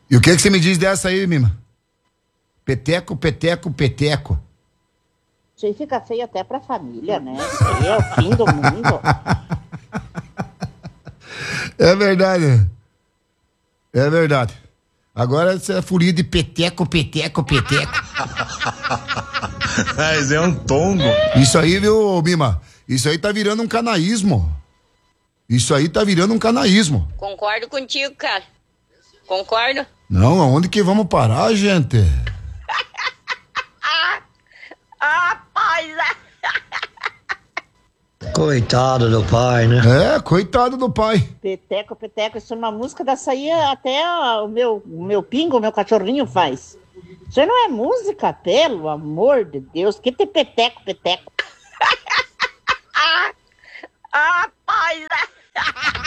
E o que você me diz dessa aí, Mima? Peteco, peteco, peteco. Isso aí fica feio até pra família, né? Isso aí é o fim do mundo. É verdade. É verdade. Agora você é folia de peteco, peteco, peteco. Mas é um tombo. Isso aí, viu, Mima? Isso aí tá virando um canaísmo. Isso aí tá virando um canaísmo. Concordo contigo, cara. Concordo. Não, aonde que vamos parar, gente? Rapaz! Coitado do pai, né? É, coitado do pai. Peteco, peteco, isso é uma música dessa aí, até o meu pingo, o meu cachorrinho faz. Isso aí não é música, pelo amor de Deus. Que tem peteco, peteco? Rapaz!